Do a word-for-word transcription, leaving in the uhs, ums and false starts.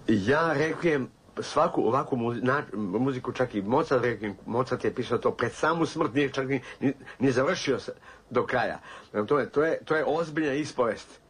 Ja rekvijem svaku ovakvu muziku, čak i Mozart, rekvijem, Mozart je pisao to pred samu smrt, nije čak ni, ni, ni završio do kraja. To je, to je, to je ozbiljna ispovest.